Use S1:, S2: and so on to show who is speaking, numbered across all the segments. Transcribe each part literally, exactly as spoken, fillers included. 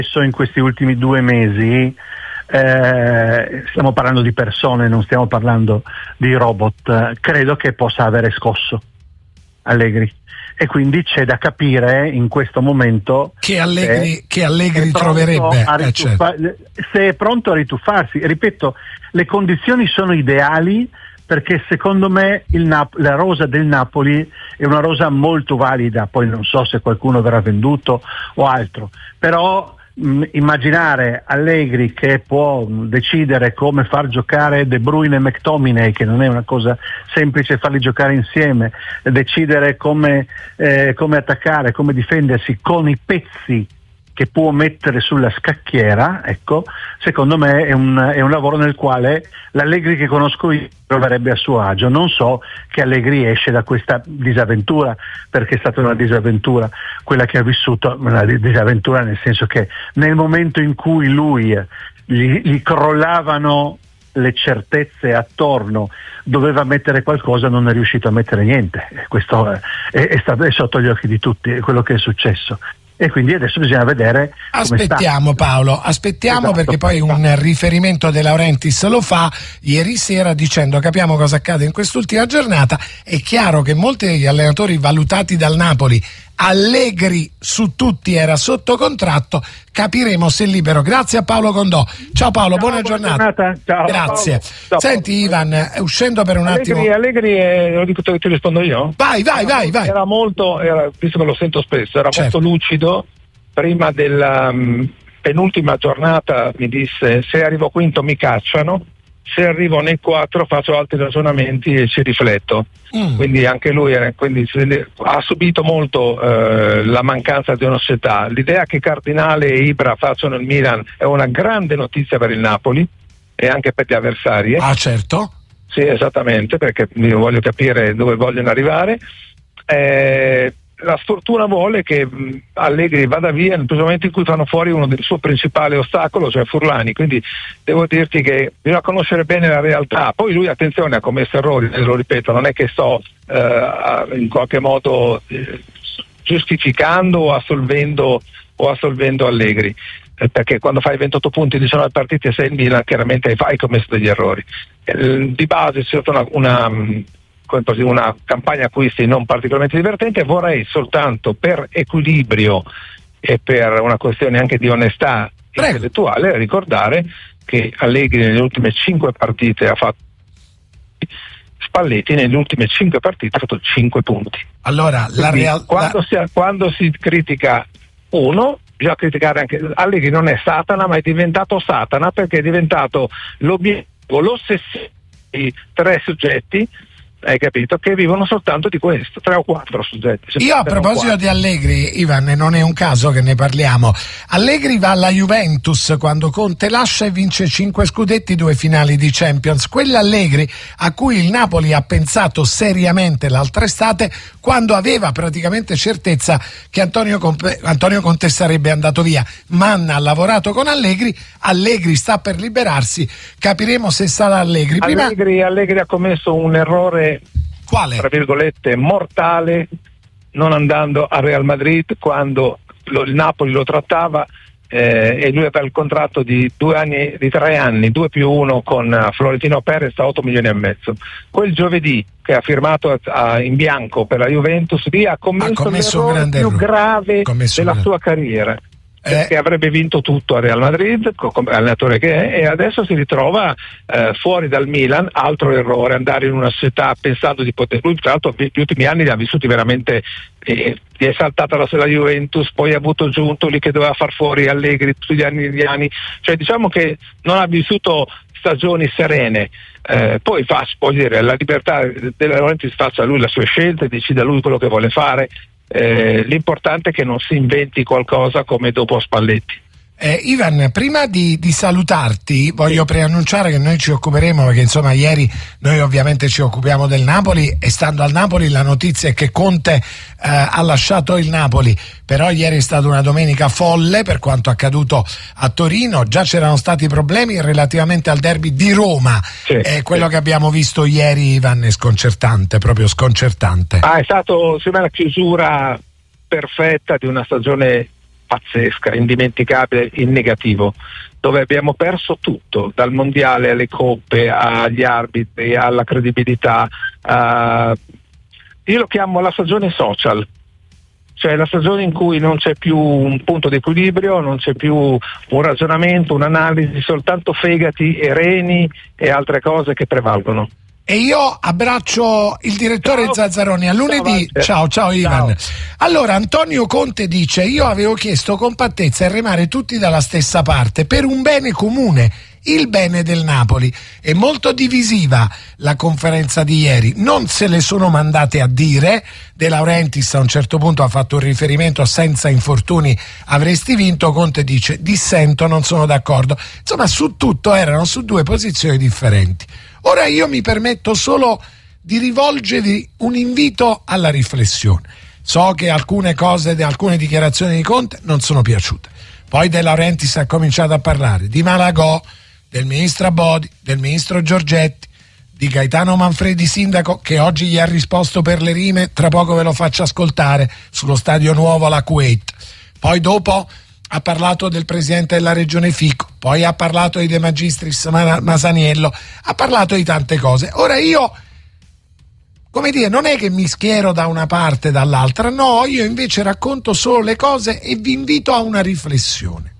S1: in questi ultimi due mesi, eh, stiamo parlando di persone, non stiamo parlando di robot, credo che possa avere scosso Allegri, e quindi c'è da capire in questo momento
S2: che Allegri,
S1: se
S2: che Allegri
S1: è
S2: troverebbe
S1: a
S2: eh, certo.
S1: se è pronto a rituffarsi. Ripeto, le condizioni sono ideali, perché secondo me il Nap- la rosa del Napoli è una rosa molto valida, poi non so se qualcuno verrà venduto o altro, però mh, immaginare Allegri che può mh, decidere come far giocare De Bruyne e McTominay, che non è una cosa semplice farli giocare insieme, decidere come, eh, come attaccare, come difendersi con i pezzi che può mettere sulla scacchiera, ecco, secondo me è un, è un lavoro nel quale l'Allegri che conosco io troverebbe a suo agio. Non so che Allegri esce da questa disavventura, perché è stata una disavventura quella che ha vissuto, una disavventura nel senso che nel momento in cui lui gli, gli crollavano le certezze attorno, doveva mettere qualcosa, non è riuscito a mettere niente. Questo è, è, stato, è sotto gli occhi di tutti, è quello che è successo. E quindi adesso bisogna vedere come
S2: aspettiamo
S1: sta.
S2: Paolo, aspettiamo,
S1: esatto,
S2: perché poi
S1: esatto.
S2: un riferimento De Laurentiis lo fa ieri sera dicendo: capiamo cosa accade in quest'ultima giornata. È chiaro che molti degli allenatori valutati dal Napoli, Allegri su tutti era sotto contratto, capiremo se è libero. Grazie a Paolo Condò. Ciao Paolo,
S1: Ciao,
S2: buona,
S1: buona
S2: giornata.
S1: giornata. Ciao,
S2: grazie.
S1: Ciao,
S2: Senti Ivan, uscendo per un
S3: Allegri,
S2: attimo.
S3: Allegri è, lo dico, ti rispondo io?
S2: Vai, vai, vai, vai.
S3: Era molto, era, visto che lo sento spesso, era
S2: certo.
S3: molto lucido. Prima della um, penultima giornata mi disse: se arrivo quinto mi cacciano, se arrivo nei quattro faccio altri ragionamenti e ci rifletto. Mm. Quindi anche lui era, quindi, ha subito molto eh, la mancanza di una società. L'idea che Cardinale e Ibra facciano il Milan è una grande notizia per il Napoli e anche per gli avversari.
S2: Ah, certo.
S3: Sì, esattamente, perché io voglio capire dove vogliono arrivare. Eh, la sfortuna vuole che mh, Allegri vada via nel momento in cui fanno fuori uno del suo principale ostacolo, cioè Furlani. Quindi devo dirti che bisogna conoscere bene la realtà. Poi lui, attenzione, ha commesso errori, lo ripeto, non è che sto eh, in qualche modo eh, giustificando o assolvendo o assolvendo Allegri, eh, perché quando fai ventotto punti di diciannove partite e sei il Milan, chiaramente hai, hai commesso degli errori. Eh, di base c'è stata una, una una campagna acquisti non particolarmente divertente. Vorrei soltanto, per equilibrio e per una questione anche di onestà Prego. intellettuale, ricordare che Allegri nelle ultime cinque partite ha fatto, Spalletti nelle ultime cinque partite ha fatto cinque punti.
S2: Allora, la real...
S3: quando,
S2: la...
S3: si, quando si critica uno, bisogna criticare anche Allegri. Non è Satana, ma è diventato Satana, perché è diventato l'obiettivo, l'ossessione di tre soggetti, hai capito, che vivono soltanto di questo, tre o quattro soggetti.
S2: Io a proposito di Allegri, Ivan, non è un caso che ne parliamo. Allegri va alla Juventus quando Conte lascia e vince cinque scudetti, due finali di Champions. Quell'Allegri a cui il Napoli ha pensato seriamente l'altra estate, quando aveva praticamente certezza che Antonio Conte, Antonio Conte sarebbe andato via. Manna ha lavorato con Allegri, Allegri sta per liberarsi, capiremo se sarà Allegri. Prima...
S3: Allegri, Allegri ha commesso un errore,
S2: quale?
S3: Tra virgolette, mortale, non andando a Real Madrid quando lo, il Napoli lo trattava eh, e lui aveva il contratto di due anni, di tre anni, due più uno con uh, Florentino Perez a otto milioni e mezzo. Quel giovedì che ha firmato a, a, in bianco per la Juventus, lì ha commesso,
S2: ha commesso
S3: l'errore più
S2: errore.
S3: grave
S2: commesso
S3: della
S2: grande.
S3: sua carriera.
S2: Eh.
S3: Che avrebbe vinto tutto a Real Madrid come allenatore che è, e adesso si ritrova eh, fuori dal Milan. Altro errore, andare in una società pensando di poter, lui tra l'altro gli ultimi anni li ha vissuti veramente, eh, gli è saltata la, la Juventus, poi ha avuto Giuntoli che doveva far fuori Allegri tutti gli anni gli anni, cioè diciamo che non ha vissuto stagioni serene. Eh, poi fa, può dire, la libertà della Laurentiis, faccia lui le sue scelte, decida lui quello che vuole fare. Eh, l'importante è che non si inventi qualcosa come dopo Spalletti.
S2: Eh, Ivan, prima di, di salutarti voglio preannunciare che noi ci occuperemo, perché insomma ieri noi ovviamente ci occupiamo del Napoli e stando al Napoli la notizia è che Conte eh, ha lasciato il Napoli, però ieri è stata una domenica folle per quanto accaduto a Torino. Già c'erano stati problemi relativamente al derby di Roma,
S3: sì,
S2: eh, quello
S3: sì.
S2: che abbiamo visto ieri, Ivan, è sconcertante, proprio sconcertante.
S3: Ah, è stato secondo me la chiusura perfetta di una stagione pazzesca, indimenticabile in negativo, dove abbiamo perso tutto, dal mondiale alle coppe, agli arbitri, alla credibilità. Uh, io lo chiamo la stagione social, cioè la stagione in cui non c'è più un punto di equilibrio, non c'è più un ragionamento, un'analisi, soltanto fegati e reni e altre cose che prevalgono.
S2: E io abbraccio il direttore
S3: Ciao.
S2: Zazzaroni, a lunedì. Ciao, ciao, ciao Ivan. Ciao. Allora, Antonio Conte dice: io avevo chiesto compattezza e remare tutti dalla stessa parte per un bene comune, il bene del Napoli. È molto divisiva la conferenza di ieri, non se le sono mandate a dire. De Laurentiis a un certo punto ha fatto un riferimento: senza infortuni avresti vinto. Conte dice: dissento, non sono d'accordo. Insomma, su tutto erano su due posizioni differenti. Ora io mi permetto solo di rivolgervi un invito alla riflessione. So che alcune cose, alcune dichiarazioni di Conte non sono piaciute. Poi De Laurentiis ha cominciato a parlare di Malagò, del ministro Abodi, del ministro Giorgetti, di Gaetano Manfredi sindaco, che oggi gli ha risposto per le rime, tra poco ve lo faccio ascoltare, sullo stadio nuovo alla Kuwait. Poi dopo ha parlato del presidente della regione Fico, poi ha parlato di De Magistris Masaniello, ha parlato di tante cose. Ora io, come dire, non è che mi schiero da una parte o dall'altra, no, io invece racconto solo le cose e vi invito a una riflessione.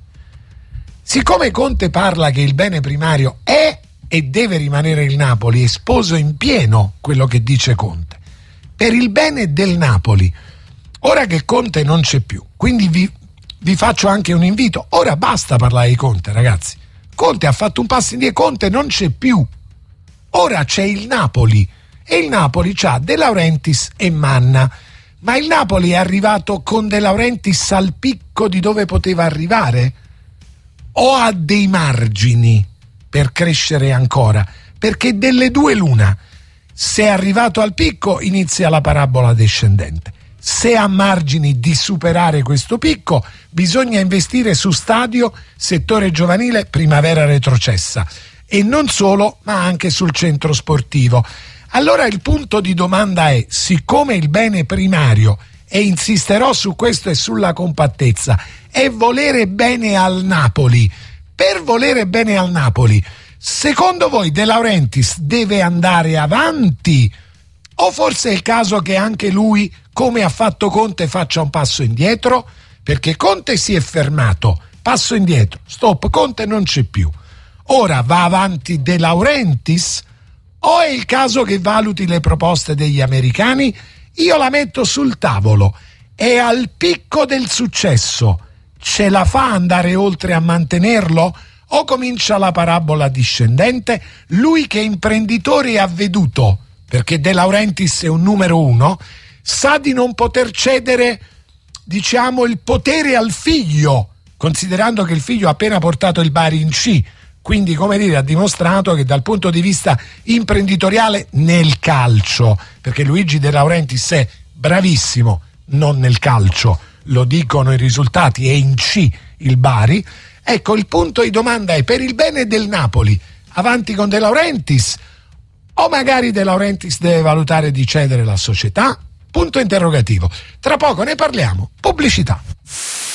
S2: Siccome Conte parla che il bene primario è e deve rimanere il Napoli, e sposo in pieno quello che dice Conte, per il bene del Napoli, ora che Conte non c'è più, quindi vi Vi faccio anche un invito. Ora basta parlare di Conte, ragazzi. Conte ha fatto un passo indietro, Conte non c'è più. Ora c'è il Napoli e il Napoli c'ha De Laurentiis e Manna. Ma il Napoli è arrivato con De Laurentiis al picco di dove poteva arrivare? O ha dei margini per crescere ancora? Perché delle due l'una. Se è arrivato al picco inizia la parabola descendente. Se ha margini di superare questo picco, bisogna investire su stadio, settore giovanile, primavera retrocessa, e non solo, ma anche sul centro sportivo. Allora il punto di domanda è: siccome il bene primario, e insisterò su questo e sulla compattezza, è volere bene al Napoli, per volere bene al Napoli, secondo voi De Laurentiis deve andare avanti? O forse è il caso che anche lui, come ha fatto Conte, faccia un passo indietro? Perché Conte si è fermato, passo indietro, stop, Conte non c'è più. Ora va avanti De Laurentiis o è il caso che valuti le proposte degli americani? Io la metto sul tavolo. È al picco del successo. Ce la fa andare oltre a mantenerlo? O comincia la parabola discendente? Lui che è imprenditore e avveduto, perché De Laurentiis è un numero uno, sa di non poter cedere, diciamo, il potere al figlio, considerando che il figlio ha appena portato il Bari in C. Quindi, come dire, ha dimostrato che dal punto di vista imprenditoriale nel calcio, perché Luigi De Laurentiis è bravissimo, non nel calcio, lo dicono i risultati, è in C il Bari. Ecco, il punto di domanda è: per il bene del Napoli, avanti con De Laurentiis, o magari De Laurentiis deve valutare di cedere la società? Punto interrogativo. Tra poco ne parliamo. Pubblicità.